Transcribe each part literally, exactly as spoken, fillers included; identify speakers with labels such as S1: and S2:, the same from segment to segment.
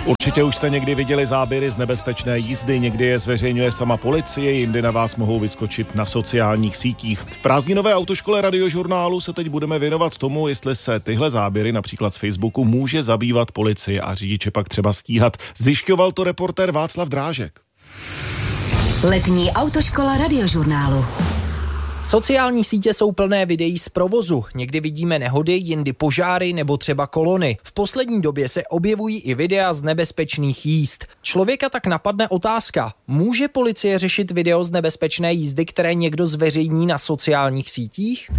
S1: Určitě už jste někdy viděli záběry z nebezpečné jízdy, někdy je zveřejňuje sama policie, jindy na vás mohou vyskočit na sociálních sítích. V prázdninové autoškole Radiožurnálu se teď budeme věnovat tomu, jestli se tyhle záběry, například z Facebooku, může zabývat policie a řidiče pak třeba stíhat. Zjišťoval to reportér Václav Drážek.
S2: Letní autoškola Radiožurnálu.
S3: Sociální sítě jsou plné videí z provozu. Někdy vidíme nehody, jindy požáry nebo třeba kolony. V poslední době se objevují i videa z nebezpečných jízd. Člověka tak napadne otázka: může policie řešit video z nebezpečné jízdy, které někdo zveřejní na sociálních sítích?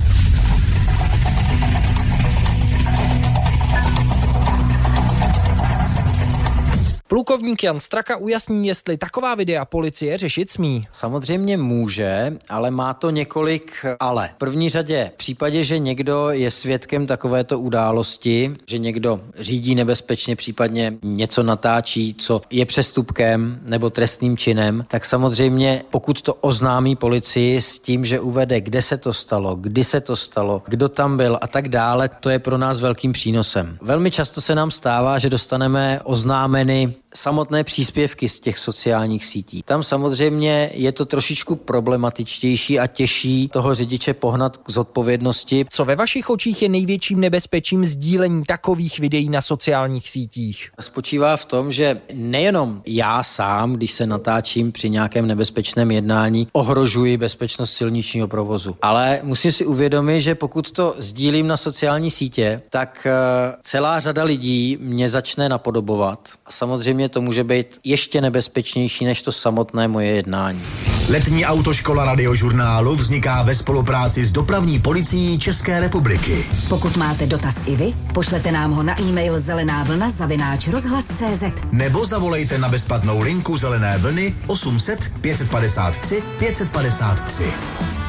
S3: Plukovník Jan Straka ujasní, jestli taková videa policie řešit smí.
S4: Samozřejmě může, ale má to několik ale. V první řadě v případě, že někdo je svědkem takovéto události, že někdo řídí nebezpečně, případně něco natáčí, co je přestupkem nebo trestným činem, tak samozřejmě pokud to oznámí policii s tím, že uvede, kde se to stalo, kdy se to stalo, kdo tam byl a tak dále, to je pro nás velkým přínosem. Velmi často se nám stává, že dostaneme oznámeny samotné příspěvky z těch sociálních sítí. Tam samozřejmě je to trošičku problematičtější a těžší toho řidiče pohnat k zodpovědnosti.
S3: Co ve vašich očích je největším nebezpečím sdílení takových videí na sociálních sítích?
S4: Spočívá v tom, že nejenom já sám, když se natáčím při nějakém nebezpečném jednání, ohrožuji bezpečnost silničního provozu. Ale musím si uvědomit, že pokud to sdílím na sociální sítě, tak celá řada lidí mě začne napodobovat. A samozřejmě to může být ještě nebezpečnější než to samotné moje jednání.
S5: Letní autoškola Radiožurnálu vzniká ve spolupráci s Dopravní policií České republiky.
S2: Pokud máte dotaz i vy, pošlete nám ho na e-mail zelená vlna zavináč rozhlas tečka cé zet.
S5: Nebo zavolejte na bezplatnou linku Zelené vlny osm set pět set padesát tři pět set padesát tři.